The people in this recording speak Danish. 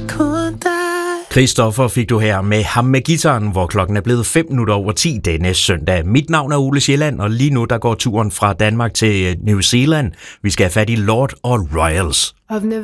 Christoffer fik du her med ham med gitaren, hvor klokken er blevet 5:05 denne søndag. Mit navn er Ole Sjælland, og lige nu der går turen fra Danmark til New Zealand. Vi skal have fat i Lord og Royals. I've never